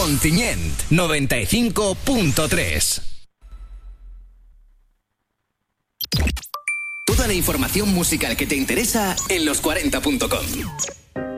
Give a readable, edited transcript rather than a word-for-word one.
Ontinyent 95.3. Toda la información musical que te interesa en los40.com.